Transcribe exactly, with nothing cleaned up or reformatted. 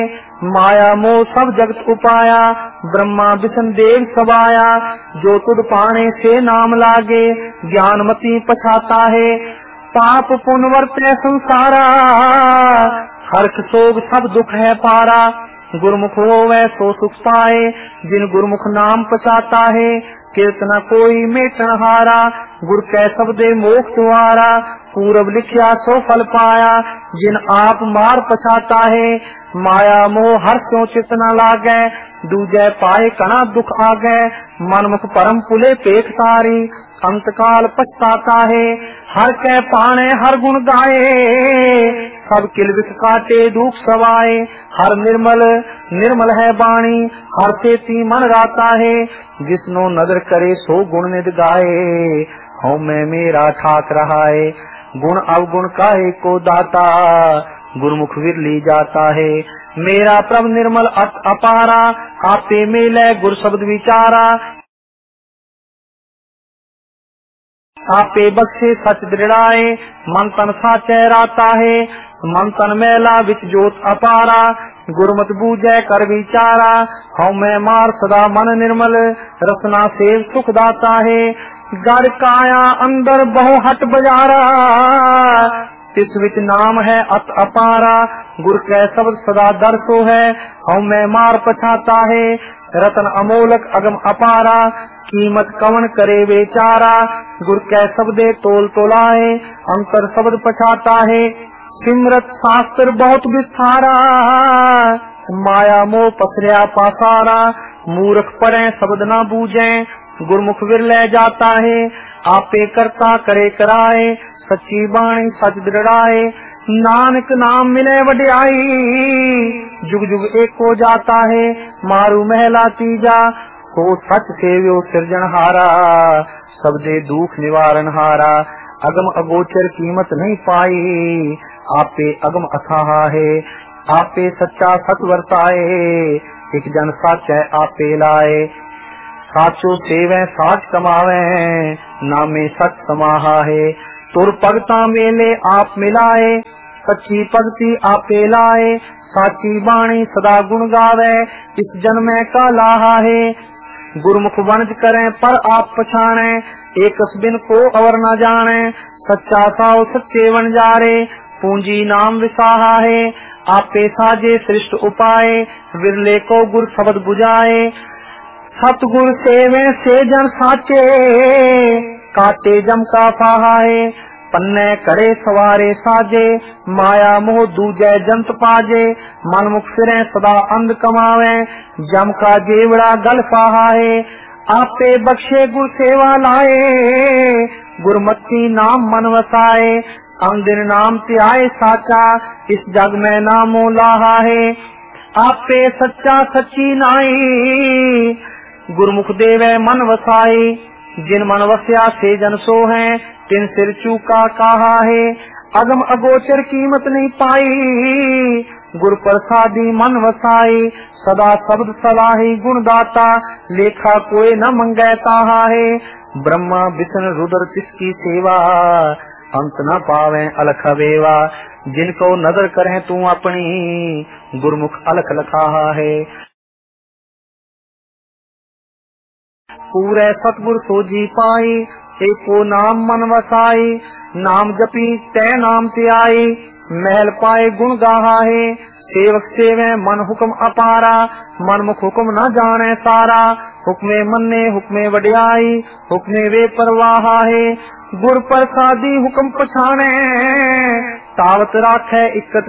माया मोह सब जगत उपाया, ब्रह्मा विष्णु देव सबाया। जो तुद पाने से नाम लागे, ज्ञानमती पछाता है। पाप पुण्य वर्ते संसारा, हर्ष शोक सब दुख है पारा। गुरुमुख होवे सो सुख पाए, जिन गुरुमुख नाम पछाता है। कीर्तना कोई मेटन हारा, गुर कै शब्दे मोक्ष द्वारा। पूरब लिखिया सो फल पाया, जिन आप मार पछाता है। माया मोह हर क्यों चित न लागे, दूजे पाए कणा दुख आगे। मनमुख परम पुले पेट सारी, अंतकाल पछताता है। हर कै पाने हर गुण गाए, सब किलबिख काटे दुख सवाए। हर निर्मल निर्मल है वाणी, हर से मन राता है। जिसनो नजर करे सो गुण निध गाए, हूँ मैं मेरा ठाक रहा है। गुण अवगुण काहे को दाता, गुरुमुख विरली जाता है। मेरा प्रभ निर्मल अत अपारा, आपे मेले गुर शब्द विचारा। आपे बख्शे सच दृढ़ाए, मन तन साचे राता है। मन तन मैला विच जोत अपारा, गुरमत बूझे कर विचारा। हूँ मैं मार सदा मन निर्मल, रसना सेव सुख दाता है। घर काया अंदर बहु हट बजारा, तिस विच नाम है अत अपारा। गुर कै शब्द सदा दर्शो है, हूँ मैं मार पछाता है। रतन अमोलक अगम अपारा, कीमत कवन करे बेचारा। गुर कै शब्दे तोल तोलाए, अंतर शब्द पछाता है। सिमरत शास्त्र बहुत विस्तारा, माया मोह पसरिया पासारा। मूर्ख पढ़े शब्द न बूझे, गुरमुख विरले जाता है। आपे करता करे कराए, सच्ची बाणी सच दृढ़ाए। नानक नाम मिले वड्याई, जुग जुग एक हो जाता है। मारू महला तीजा, हो सच सेव्यो सिरजनहारा। सबदे दुख निवारण हारा, अगम अगोचर कीमत नहीं पाई। आपे अगम अथाहा है, आपे सच्चा सत वर्ताए। एक जन साच आपे लाए, साचो सेवे साच कमावे। नामे सच समाहा है, तुर भगता मेले आप मिलाए। सच्ची भक्ति आपे लाए, साची बाणी सदा गुण गावे। इस जन्म का लाहा है, गुरुमुख वंज करें पर आप पछाणे। एक बिन को अवर न जाने, सच्चा साव सच्चे वन जारे। पूंजी नाम विसाहा है, आपे साजे सृष्ट उपाय। विरले को गुर शब्द बुझाए, सतगुर सेवे से जन साचे। काटे जम का फाहा है, पन्ने करे सवारे साजे। माया मोह दूजे जंत पाजे, मनमुख फिरे सदा अंध कमावे। जम का जेवड़ा गल फाहा है, आपे बख्शे गुर सेवा लाए। गुरमती नाम मन वसाए, अंदिन नाम ते आए साचा। इस जग में नामो लाहा है, आपे सच्चा सच्ची नाई। गुरमुख देवे मन वसाई, जिन मन वस्या से जन सो है। तिन सिर चूका कहा है, अगम अगोचर कीमत नहीं पाई। गुर प्रसादी मन वसाई, सदा शब्द सलाही गुणदाता। लेखा कोई न मंगे ताहा है, ब्रह्मा विष्णु रुद्र तिसकी सेवा। अंत न पावे अलख वेवा, जिनको नजर करें तू अपनी। गुरमुख अलख लखाहा है, पूरे सतगुर सोजी पाई। एको नाम मन वसाई, नाम जपी तै नाम ते आई। महल पाए गुण गाहा है, सेवक सेवे मन हुक्म अपारा। मन मुख हुक्म न जाने सारा, हुक्मे मन्ने हुक्मे वड्याई। हुक्मे वे परवाहा है, गुर प्रसादी हुक्म पछाणे। तावत राखे इक्कत